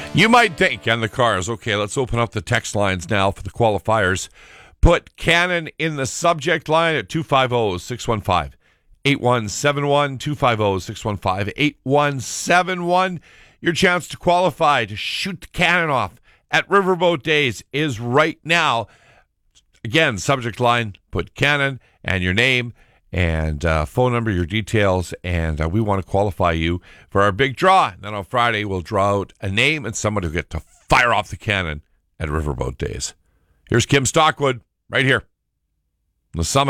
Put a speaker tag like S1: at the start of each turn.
S1: You might think, and the cars, okay, let's open up the text lines now for the qualifiers. Put Cannon in the subject line at 250-615-8171, 250-615-8171. Your chance to qualify to shoot the cannon off at Riverboat Days is right now. Again, subject line, put Cannon and your name and phone number, your details, and we want to qualify you for our big draw. And then on Friday, we'll draw out a name and someone who get to fire off the cannon at Riverboat Days. Here's Kim Stockwood right here on the Summit.